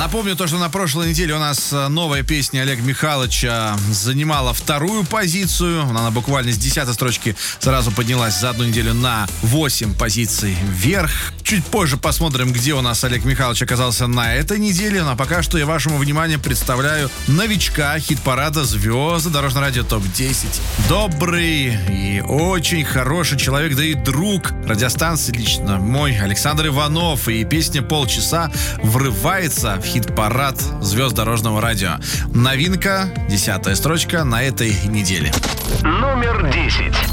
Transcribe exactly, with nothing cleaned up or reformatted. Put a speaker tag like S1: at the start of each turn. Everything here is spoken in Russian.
S1: Напомню то, что на прошлой неделе у нас новая песня Олега Михайловича занимала вторую позицию. Она буквально с десятой строчки сразу поднялась за одну неделю на восемь позиций вверх. Чуть позже посмотрим, где у нас Олег Михайлович оказался на этой неделе. Но пока что я вашему вниманию представляю новичка хит-парада «Звезды Дорожного радио топ десять». Добрый и очень хороший человек, да и друг радиостанции лично мой Александр Иванов. И песня «Полчаса» врывается в хит-парад «Звезд Дорожного радио». Новинка, десятая строчка на этой неделе.
S2: Номер десять.